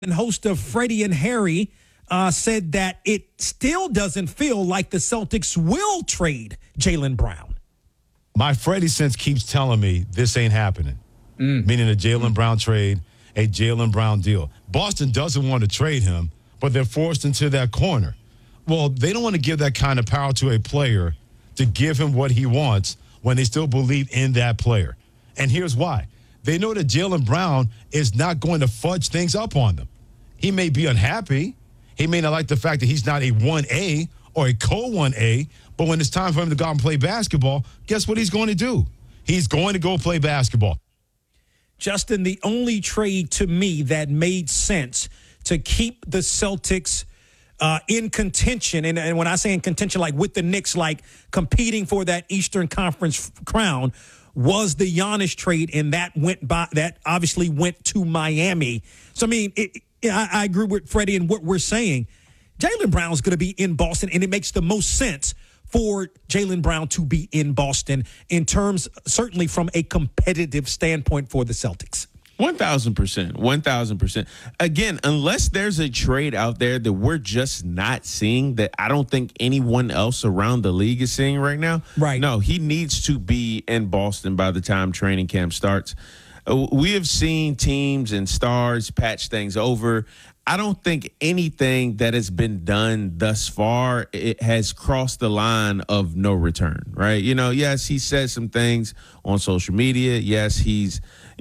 and host of Freddie and Harry, said that it still doesn't feel like the Celtics will trade Jaylen Brown. My Freddie sense keeps telling me this ain't happening, meaning a Jaylen Brown trade, a Jaylen Brown deal. Boston doesn't want to trade him, but they're forced into that corner. Well, they don't want to give that kind of power to a player to give him what he wants when they still believe in that player. And here's why. They know that Jaylen Brown is not going to fudge things up on them. He may be unhappy. He may not like the fact that he's not a 1A or a co-1A, but when it's time for him to go out and play basketball, guess what he's going to do? He's going to go play basketball. Justin, the only trade to me that made sense to keep the Celtics in contention, and when I say in contention, like with the Knicks, like competing for that Eastern Conference crown, was the Giannis trade, and that obviously went to Miami. So, I mean, I agree with Freddie and what we're saying. Jaylen Brown's going to be in Boston, and it makes the most sense for Jaylen Brown to be in Boston in terms, certainly from a competitive standpoint for the Celtics. 1,000%. 1,000%. Again, unless there's a trade out there that we're just not seeing, that I don't think anyone else around the league is seeing right now. Right. No, he needs to be in Boston by the time training camp starts. We have seen teams and stars patch things over. I don't think anything that has been done thus far, it has crossed the line of no return, right? You know, yes, he says some things on social media. Yes, he's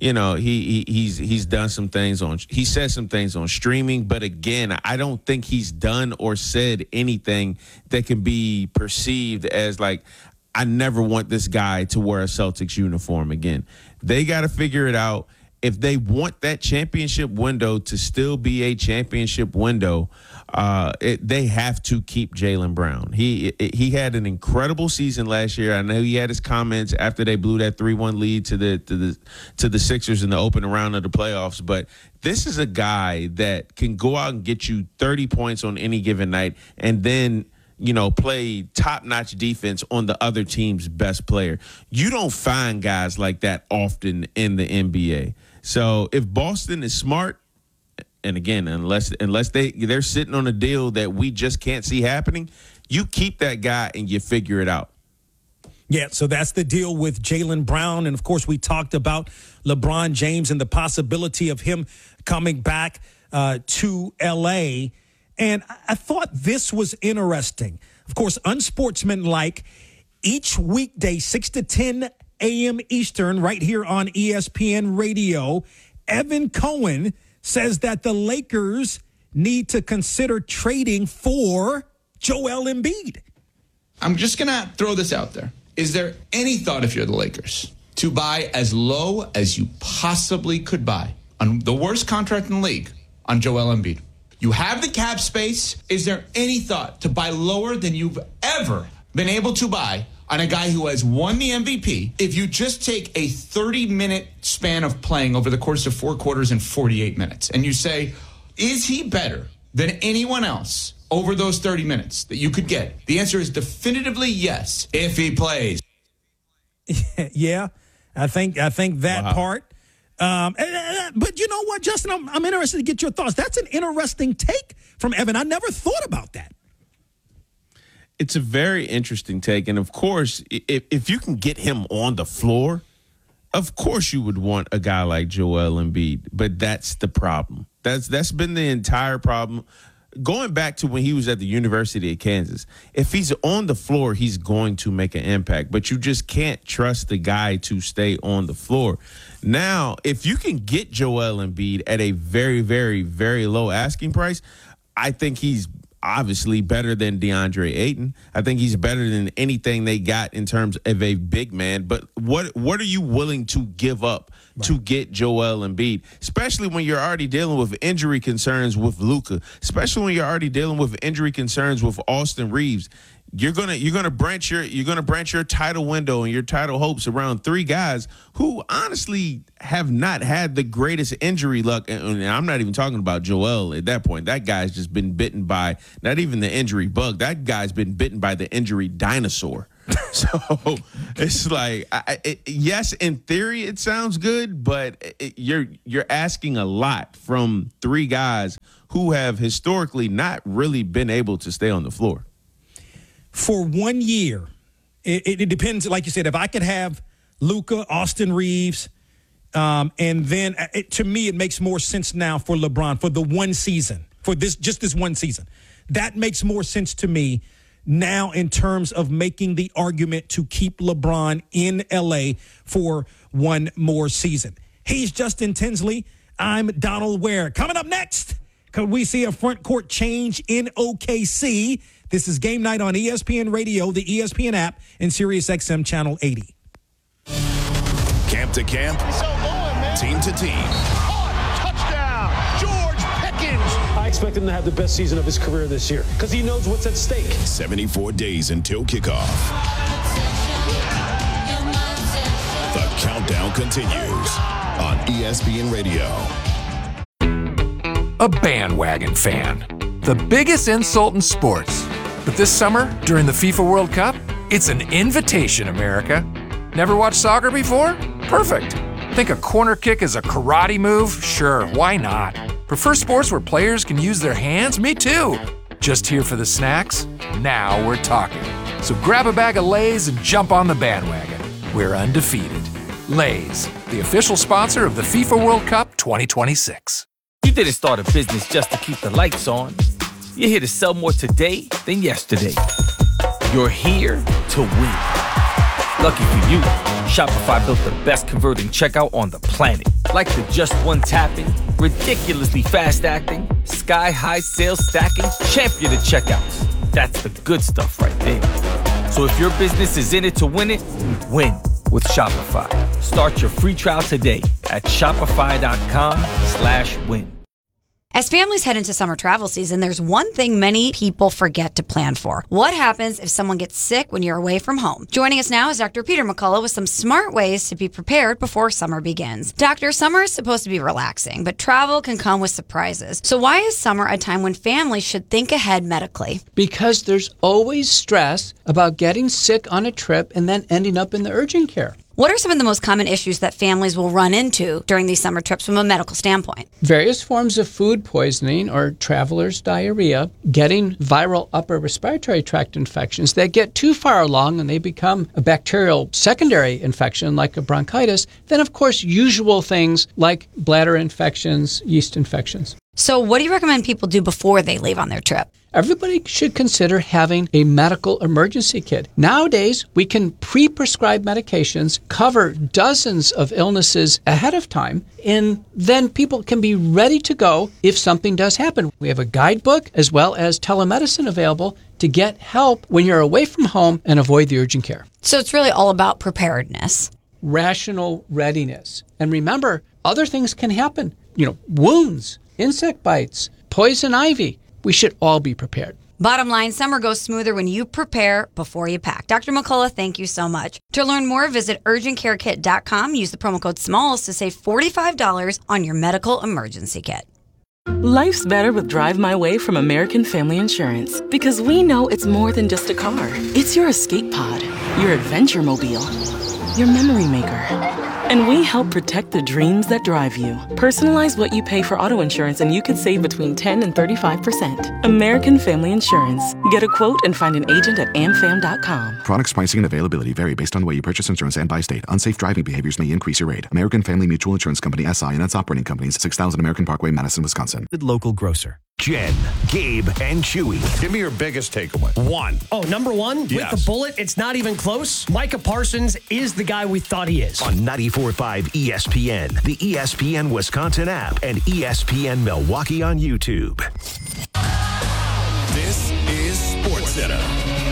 done some things he says some things on streaming. But again, I don't think he's done or said anything that can be perceived as like, I never want this guy to wear a Celtics uniform again. They got to figure it out. If they want that championship window to still be a championship window, they have to keep Jaylen Brown. He had an incredible season last year. I know he had his comments after they blew that 3-1 lead to the Sixers in the opening round of the playoffs. But this is a guy that can go out and get you 30 points on any given night, and then play top-notch defense on the other team's best player. You don't find guys like that often in the NBA. So if Boston is smart, and again, unless they're sitting on a deal that we just can't see happening, you keep that guy and you figure it out. Yeah, so that's the deal with Jaylen Brown. And, of course, we talked about LeBron James and the possibility of him coming back to L.A., and I thought this was interesting. Of course, unsportsmanlike, each weekday, 6 to 10 a.m. Eastern, right here on ESPN Radio, Evan Cohen says that the Lakers need to consider trading for Joel Embiid. I'm just going to throw this out there. Is there any thought, if you're the Lakers, to buy as low as you possibly could buy on the worst contract in the league on Joel Embiid? You have the cap space. Is there any thought to buy lower than you've ever been able to buy on a guy who has won the MVP if you just take a 30-minute span of playing over the course of 4 quarters and 48 minutes, and you say, is he better than anyone else over those 30 minutes that you could get? The answer is definitively yes, if he plays. Yeah, I think that part. But you know what, Justin? I'm interested to get your thoughts. That's an interesting take from Evan. I never thought about that. It's a very interesting take. And, of course, if you can get him on the floor, of course you would want a guy like Joel Embiid. But that's the problem. That's been the entire problem. Going back to when he was at the University of Kansas, if he's on the floor, he's going to make an impact. But you just can't trust the guy to stay on the floor. Now, if you can get Joel Embiid at a very, very, very low asking price, I think he's obviously better than DeAndre Ayton. I think he's better than anything they got in terms of a big man. But what are you willing to give up to get Joel Embiid, especially when you're already dealing with injury concerns with Luka, especially when you're already dealing with injury concerns with Austin Reeves? You're gonna branch your title window and your title hopes around 3 guys who honestly have not had the greatest injury luck. And I'm not even talking about Joel at that point. That guy's just been bitten by not even the injury bug. That guy's been bitten by the injury dinosaur. So it's like, yes, in theory it sounds good, but you're asking a lot from three guys who have historically not really been able to stay on the floor. For 1 year, it depends. Like you said, if I could have Luka, Austin Reeves, and then to me, it makes more sense now for LeBron for the one season, for just this one season. That makes more sense to me now in terms of making the argument to keep LeBron in LA for one more season. He's Justin Tinsley. I'm Donald Ware. Coming up next, could we see a front court change in OKC? This is Game Night on ESPN Radio, the ESPN app, and SiriusXM Channel 80. Camp to camp, team to team. Touchdown, George Pickens. I expect him to have the best season of his career this year because he knows what's at stake. 74 days until kickoff. The countdown continues on ESPN Radio. A bandwagon fan. The biggest insult in sports. But this summer, during the FIFA World Cup, it's an invitation, America. Never watched soccer before? Perfect. Think a corner kick is a karate move? Sure, why not? Prefer sports where players can use their hands? Me too. Just here for the snacks? Now we're talking. So grab a bag of Lay's and jump on the bandwagon. We're undefeated. Lay's, the official sponsor of the FIFA World Cup 2026. You didn't start a business just to keep the lights on. You're here to sell more today than yesterday. You're here to win. Lucky for you, Shopify built the best converting checkout on the planet. Like the just one tapping, ridiculously fast acting, sky-high sales stacking, champion of checkouts. That's the good stuff right there. So if your business is in it to win it, win with Shopify. Start your free trial today at shopify.com/win. As families head into summer travel season, there's one thing many people forget to plan for. What happens if someone gets sick when you're away from home? Joining us now is Dr. Peter McCullough with some smart ways to be prepared before summer begins. Doctor, summer is supposed to be relaxing, but travel can come with surprises. So why is summer a time when families should think ahead medically? Because there's always stress about getting sick on a trip and then ending up in the urgent care. What are some of the most common issues that families will run into during these summer trips from a medical standpoint? Various forms of food poisoning or traveler's diarrhea, getting viral upper respiratory tract infections that get too far along and they become a bacterial secondary infection like a bronchitis. Then, of course, usual things like bladder infections, yeast infections. So what do you recommend people do before they leave on their trip? Everybody should consider having a medical emergency kit. Nowadays, we can pre-prescribe medications, cover dozens of illnesses ahead of time, and then people can be ready to go if something does happen. We have a guidebook as well as telemedicine available to get help when you're away from home and avoid the urgent care. So it's really all about preparedness. Rational readiness. And remember, other things can happen. Wounds, insect bites, poison ivy. We should all be prepared. Bottom line, summer goes smoother when you prepare before you pack. Dr. McCullough, thank you so much. To learn more, visit urgentcarekit.com. Use the promo code SMALLS to save $45 on your medical emergency kit. Life's better with Drive My Way from American Family Insurance because we know it's more than just a car. It's your escape pod, your adventure mobile, your memory maker. And we help protect the dreams that drive you. Personalize what you pay for auto insurance and you could save between 10 and 35%. American Family Insurance. Get a quote and find an agent at amfam.com. Products, pricing, and availability vary based on the way you purchase insurance and by state. Unsafe driving behaviors may increase your rate. American Family Mutual Insurance Company, SI, and its operating companies, 6000 American Parkway, Madison, Wisconsin. Local grocer. Jen, Gabe, and Chewy. Give me your biggest takeaway. One. Oh, number one? Yes. With the bullet, it's not even close. Micah Parsons is the guy we thought he is. On 94.5 ESPN, the ESPN Wisconsin app, and ESPN Milwaukee on YouTube. This is SportsCenter.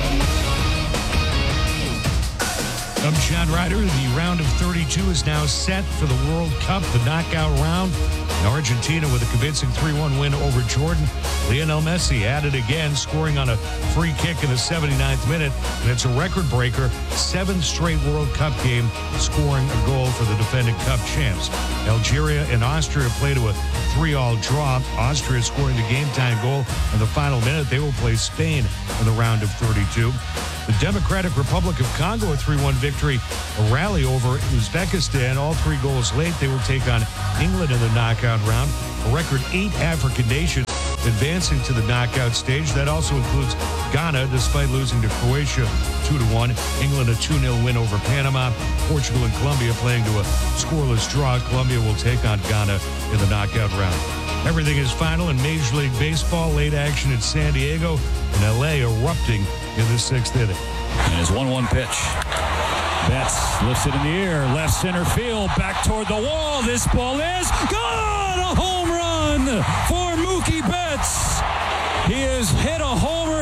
I'm Chad Ryder. The round of 32 is now set for the World Cup, the knockout round. And Argentina with a convincing 3-1 win over Jordan. Lionel Messi added again, scoring on a free kick in the 79th minute. And it's a record breaker, 7th straight World Cup game, scoring a goal for the defending Cup champs. Algeria and Austria play to a 3-3 draw. Austria scoring the game-time goal in the final minute. They will play Spain in the round of 32. The Democratic Republic of Congo, a 3-1 victory, a rally over Uzbekistan. All 3 goals late. They will take on England in the knockout round. A record 8 African nations advancing to the knockout stage. That also includes Ghana, despite losing to Croatia 2-1. England a 2-0 win over Panama. Portugal and Colombia playing to a scoreless draw. Colombia will take on Ghana in the knockout round. Everything is final in Major League Baseball. Late action in San Diego and L.A. erupting in the 6th inning. And his 1-1 pitch. Betts lifts it in the air. Left center field. Back toward the wall. This ball is gone. A home run for Mookie Betts. He has hit a homer.